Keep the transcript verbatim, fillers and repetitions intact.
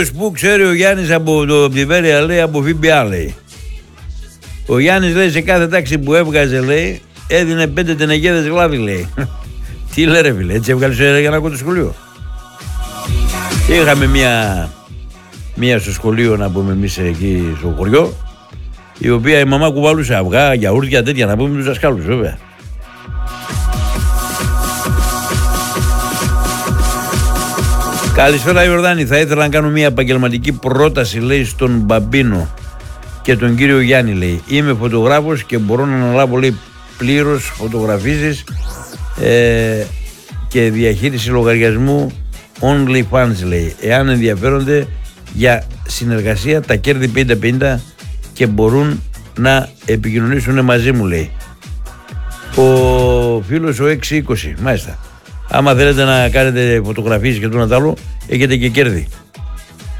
Που ξέρει ο Γιάννης από το Πιβέρια, λέει, από ΦΠΑ, λέει. Ο Γιάννης, λέει, σε κάθε τάξη που έβγαζε, λέει, έδινε πέντε τενεγέδες γλάβι, λέει. Τι λέει ρε φίλε, έτσι έβγαλε για να ακούω το σχολείο. Είχαμε μια, μια στο σχολείο, να πούμε εμείς εκεί στο χωριό, η οποία η μαμά κουβαλούσε αυγά, γιαούρτια, τέτοια, να πούμε τους δασκάλους, βέβαια. Καλησπέρα Ιορδάνη, θα ήθελα να κάνω μια επαγγελματική πρόταση, λέει, στον Μπαμπίνο και τον κύριο Γιάννη, λέει. Είμαι φωτογράφος και μπορώ να αναλάβω, λέει, πλήρως φωτογραφίσεις ε, και διαχείριση λογαριασμού OnlyFans, λέει. Εάν ενδιαφέρονται για συνεργασία, τα κέρδη πενήντα πενήντα και μπορούν να επικοινωνήσουν μαζί μου, λέει. Ο φίλος ο έξι είκοσι, μάλιστα. Άμα θέλετε να κάνετε φωτογραφίες και το να τ' άλλο, έχετε και κέρδη.